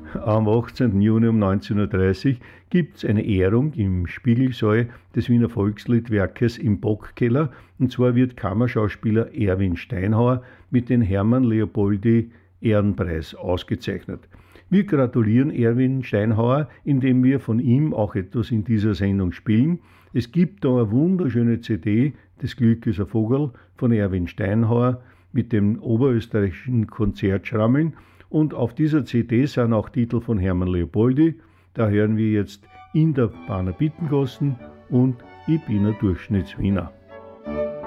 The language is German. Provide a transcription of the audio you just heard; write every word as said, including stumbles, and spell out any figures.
Am achtzehnten Juni um neunzehn Uhr dreißig gibt es eine Ehrung im Spiegelsaal des Wiener Volksliedwerkes im Bockkeller. Und zwar wird Kammerschauspieler Erwin Steinhauer mit dem Hermann Leopoldi Ehrenpreis ausgezeichnet. Wir gratulieren Erwin Steinhauer, indem wir von ihm auch etwas in dieser Sendung spielen. Es gibt da eine wunderschöne C D, Das Glück ist ein Vogel, von Erwin Steinhauer mit dem oberösterreichischen Konzertschrammeln. Und auf dieser C D sind auch Titel von Hermann Leopoldi. Da hören wir jetzt In der Bahner Bittengassen und Ich bin ein Durchschnittswiener.